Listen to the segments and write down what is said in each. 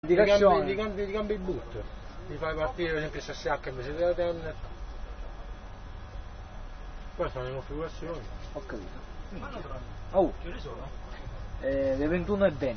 Di cambi il boot, li fai partire per esempio SSH invece della Telnet, poi sono le configurazioni. Ho capito. Oh, che ore sono? Le 21:20.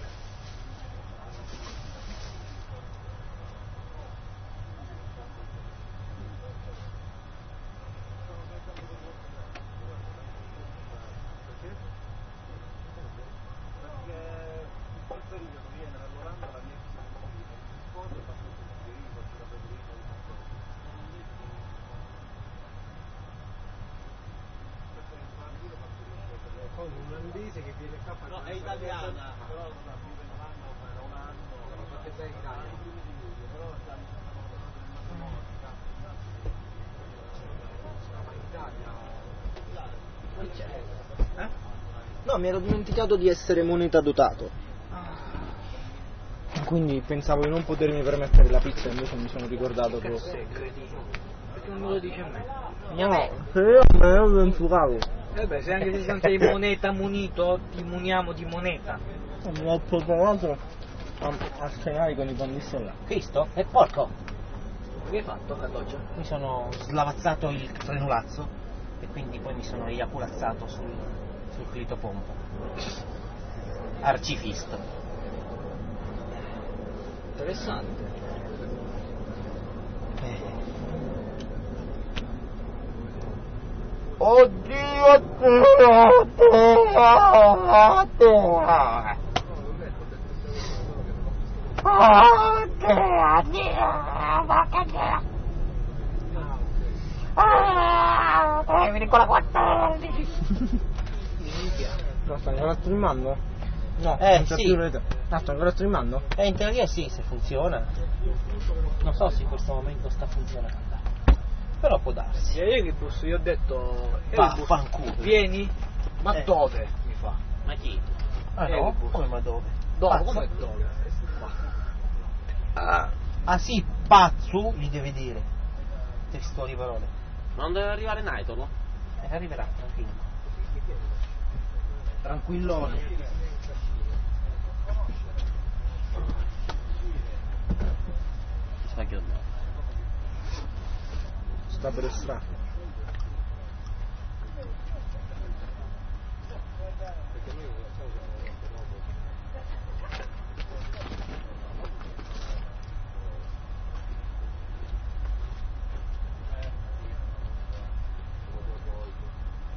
Un olandese che viene qua, no, è italiana, però non vive in Olanda da un anno, l'ha fatta già in Italia, però stava in Italia. No, mi ero dimenticato di essere moneta dotato. Quindi pensavo di non potermi permettere la pizza, invece mi sono ricordato che... Sei cretino. Perché non me lo dice a me? No, se io me lo pensavo. Beh, se anche se non sei moneta munito, ti muniamo di moneta. Mi ho preparato a scenare con i pandissellati. Cristo? È porco! Che hai fatto a doccia? Mi sono slavazzato il frenulazzo e quindi poi mi sono eiaculazzato sul clitopompo. Arcifisto. Interessante. Oddio, vieni con la 14. No, sta ancora streamando? No, non c'è sì. più rete. No, sta ancora streamando? In teoria sì, se funziona. Non so se in questo momento sta funzionando. Però può darsi. Io che busso, io ho detto... Vaffanculo. Vieni? Ma dove? Mi fa. Ma chi? Ah no? Come ma dove? Dove? Come dove? Ah sì, pazzo, gli deve dire. Testuali parole. Ma non deve arrivare Naito, no? Arriverà, tranquillo. Tranquillone. Sa che ho dato. Sta per estrarre.